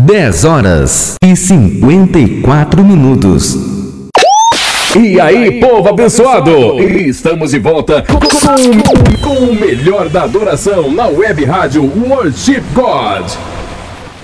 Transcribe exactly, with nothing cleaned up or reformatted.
dez horas e cinquenta e quatro minutos. E aí, povo abençoado! Estamos de volta com, com, com o melhor da adoração na web rádio Worship God.